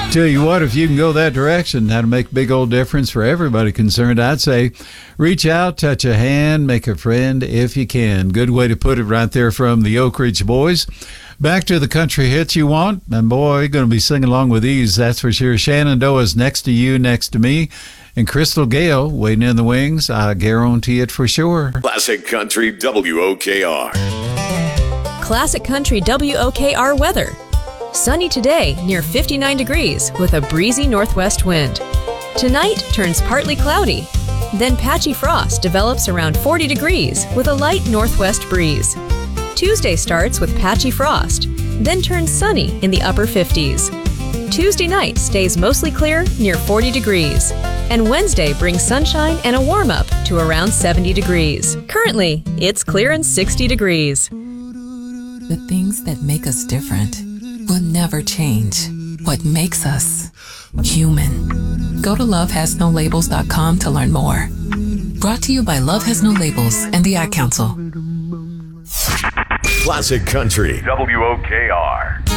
Tell you what, if you can go that direction, that'll make a big old difference for everybody concerned. I'd say reach out, touch a hand, make a friend if you can. Good way to put it right there from the Oak Ridge Boys. Back to the country hits you want, and boy, you're going to be singing along with these, that's for sure. Shenandoah's Next to You, Next to Me, and Crystal Gale waiting in the wings. I guarantee it for sure. Classic Country WOKR. Classic Country WOKR weather. Sunny today, near 59 degrees, with a breezy northwest wind. Tonight turns partly cloudy. Then patchy frost develops around 40 degrees with a light northwest breeze. Tuesday starts with patchy frost, then turns sunny in the upper 50s. Tuesday night stays mostly clear near 40 degrees. And Wednesday brings sunshine and a warm-up to around 70 degrees. Currently, it's clear and 60 degrees. The things that make us different will never change. What makes us human. Go to lovehasnolabels.com to learn more. Brought to you by Love Has No Labels and the Ad Council. Classic Country WOKR.